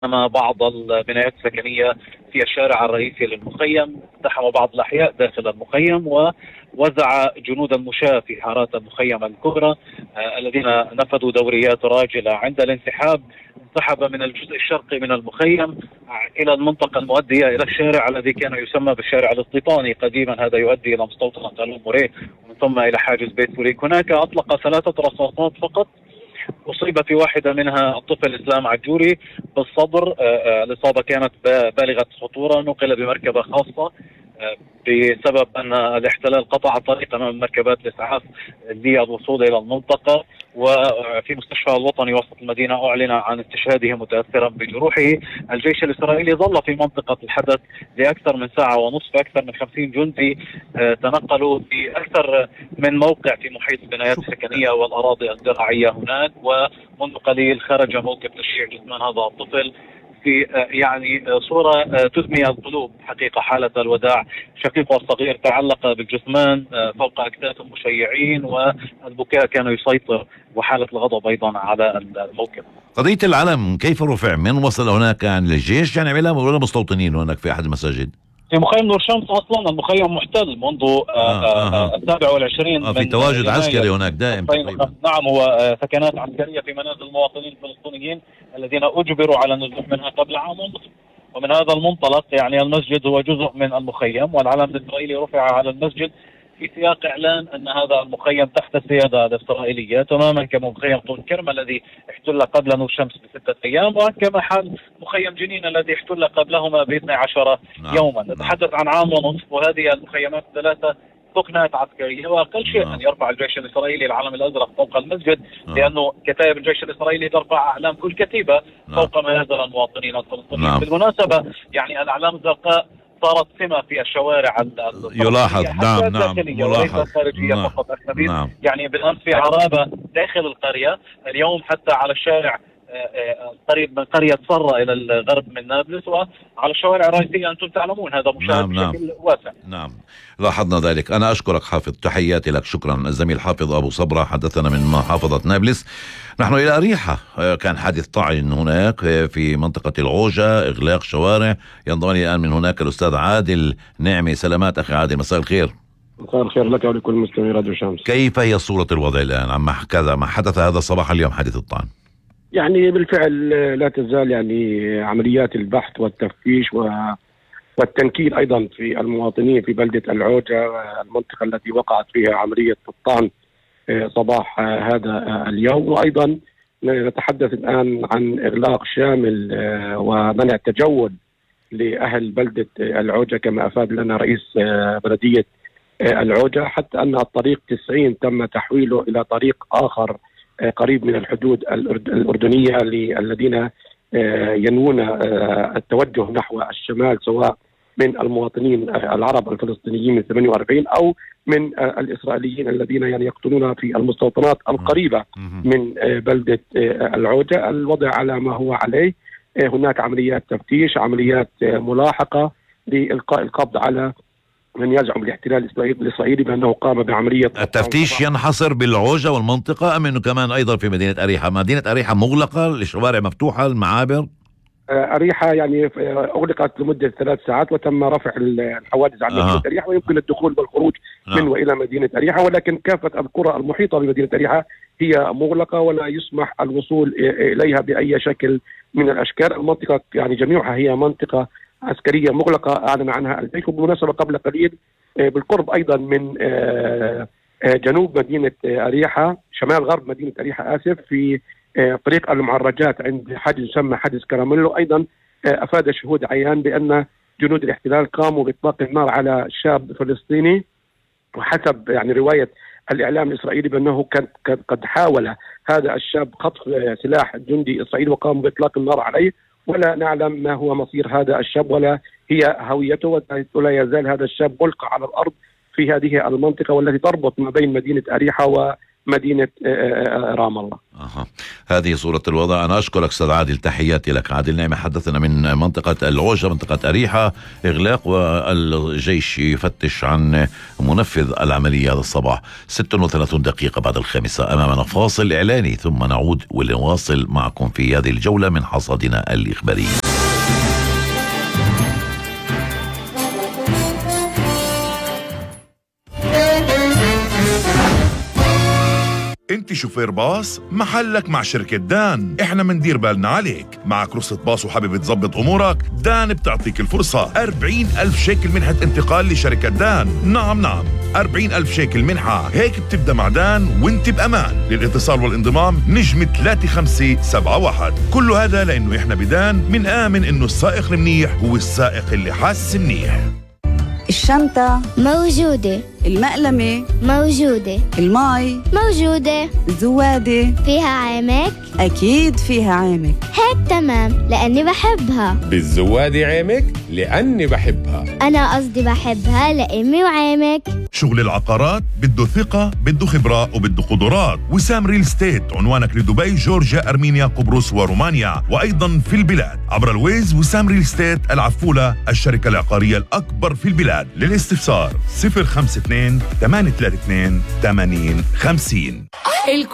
بعض البنايات السكنية في الشارع الرئيسي للمخيم، اقتحم بعض الأحياء داخل المخيم ووزع جنود المشاة في حارات المخيم الكبرى الذين نفذوا دوريات راجلة. عند الانسحاب انسحب من الجزء الشرقي من المخيم إلى المنطقة المؤدية إلى الشارع الذي كان يسمى بالشارع الاستيطاني قديما، هذا يؤدي إلى مستوطنة الأموري ومن ثم إلى حاجز بيت فوريك. هناك أطلق 3 رصاصات فقط، أصيب في واحدة منها الطفل إسلام عجوري بالصدر. الإصابة كانت بالغة الخطورة، نقل بمركبة خاصة بسبب أن الاحتلال قطع الطريق أمام مركبات الإسعاف للوصول إلى المنطقة. وفي مستشفى الوطني وسط المدينة أعلن عن استشهاده متأثرا بجروحه. الجيش الإسرائيلي ظل في منطقة الحدث لأكثر من ساعة ونصف. أكثر من 50 جندي تنقلوا في أكثر من موقع في محيط البنايات السكنية والأراضي الزراعية هناك. ومنذ قليل خرج موكب تشييع جثمان هذا الطفل في يعني صورة تدمي القلوب حقيقة. حالة الوداع، شقيقه الصغير تعلق بالجثمان فوق أكتاف المشيعين والبكاء كان يسيطر، وحالة الغضب أيضا على الموكب. قضية العلم كيف رفع؟ من وصل هناك؟ يعني الجيش يعني علم ولا مستوطنين هناك في أحد المساجد؟ في مخيم نور شمس أصلا المخيم محتل منذ 27 في تواجد عسكري هناك دائم تقريبا. نعم، هو سكنات عسكرية في منازل المواطنين الفلسطينيين الذين أجبروا على النزوح منها قبل عام ونصف. ومن هذا المنطلق يعني المسجد هو جزء من المخيم، والعلم الإسرائيلي رفع على المسجد في سياق إعلان أن هذا المخيم تحت السيادة الإسرائيلية تماما كمخيم طول كرم الذي احتل قبل نور شمس ب6 أيام، وكما حال مخيم جنين الذي احتل قبلهما ب12 يوما. نتحدث عن عام ونصف، وهذه المخيمات الثلاثة سكنات عسكرية، وأقل شيء أن يرفع الجيش الإسرائيلي العلم الأزرق فوق المسجد، لأنه كتائب الجيش الإسرائيلي ترفع أعلام كل كتيبة فوق منازل المواطنين الفلسطينيين. بالمناسبة يعني الأعلام الزرقاء صارت سمة في الشوارع يلاحظ. نعم وليس خارجية فقط أجنبية. يعني بالأمس في عرابة داخل القرية، اليوم حتى على الشارع قريب من قرية صرة إلى الغرب من نابلس، وعلى الشوارع الرئيسية أنتم تعلمون هذا مشاهد بشكل واسع. نعم، لاحظنا ذلك. أنا أشكرك حافظ، تحياتي لك. شكرا. الزميل حافظ أبو صبرة حدثنا من محافظة نابلس. نحن إلى أريحة، كان حادث طعن هناك في منطقة العوجة، إغلاق شوارع. ينضمني الآن من هناك الأستاذ عادل نعمي. سلامات أخي عادل، مساء الخير. مساء الخير لك ولكل مستمعي راديو شمس. كيف هي صورة الوضع الآن عما كذا ما حدث هذا الصباح اليوم، حادث الطعن؟ يعني بالفعل لا تزال يعني عمليات البحث والتفتيش والتنكيل أيضا في المواطنين في بلدة العوجة، المنطقة التي وقعت فيها عملية الطعن صباح هذا اليوم. وأيضا نتحدث الآن عن إغلاق شامل ومنع تجول لأهل بلدة العوجة كما أفاد لنا رئيس بلدية العوجة، حتى أن الطريق 90 تم تحويله إلى طريق آخر قريب من الحدود الأردنية للذين ينوون التوجه نحو الشمال، سواء من المواطنين العرب الفلسطينيين من 48 أو من الإسرائيليين الذين يعني يقطنون في المستوطنات القريبة من بلدة العوجة. الوضع على ما هو عليه. هناك عمليات تفتيش، عمليات ملاحقة لإلقاء القبض على من يزعم الاحتلال الإسرائيلي بأنه قام بعملية التفتيش. ينحصر بالعوجة والمنطقة أم أنه كمان أيضا في مدينة أريحة؟ مدينة أريحة مغلقة، الشوارع مفتوحة، المعابر؟ أريحا يعني أغلقت لمدة 3 ساعات وتم رفع الحواجز عن مدينة أريحا، ويمكن الدخول والخروج من وإلى مدينة أريحا، ولكن كافة القرى المحيطة بمدينة أريحا هي مغلقة ولا يسمح الوصول إليها بأي شكل من الأشكال. المنطقة يعني جميعها هي منطقة عسكرية مغلقة أعلن عنها الجيش. وبالمناسبة قبل قليل بالقرب أيضا من جنوب مدينة أريحا، شمال غرب مدينة أريحا في طريق المعرجات عند حاجز يسمى حاجز كراميلو، أيضا أفاد شهود عيان بأن جنود الاحتلال قاموا بإطلاق النار على شاب فلسطيني، وحسب يعني رواية الإعلام الإسرائيلي بأنه كان قد حاول هذا الشاب خطف سلاح جندي إسرائيلي وقاموا بإطلاق النار عليه، ولا نعلم ما هو مصير هذا الشاب ولا هي هويته، ولا يزال هذا الشاب ملقى على الأرض في هذه المنطقة والتي تربط ما بين مدينة أريحا مدينة رام الله. هذه صورة الوضع. أنا أشكرك أستاذ عادل، تحياتي لك. عادل نعمة حدثنا من منطقة العوجة، منطقة أريحة، إغلاق والجيش يفتش عن منفذ العملية هذا الصباح. 36 دقيقة بعد 5 أمامنا فاصل إعلاني ثم نعود ولنواصل معكم في هذه الجولة من حصادنا الإخباري. انت شوفير باص، محلك مع شركة دان، احنا مندير بالنا عليك. معك رخصة باص وحابب تظبط امورك؟ دان بتعطيك الفرصة 40,000 شيكل منحة انتقال لشركة دان. نعم 40,000 شيكل منحة، هيك بتبدأ مع دان وانت بأمان. للاتصال والانضمام نجم 3571. كل هذا لانه احنا بدان منآمن انه السائق المنيح هو السائق اللي حاسس منيح. الشنطة موجودة، المقلمة موجودة، الماي موجودة، الزوادة فيها عامك؟ أكيد فيها عامك. هيك تمام لأني بحبها. بالزوادة عامك لأني بحبها. أنا قصدي بحبها لأمي وعامك. شغل العقارات بده ثقة، بده خبرة وبده قدرات. وسام ريل ستيت، عنوانك لدبي، جورجيا، أرمينيا، قبرص ورومانيا، وأيضا في البلاد عبر الويز. وسام ريل ستيت العفولة، الشركة العقارية الأكبر في البلاد. للاستفسار 052 832 8050.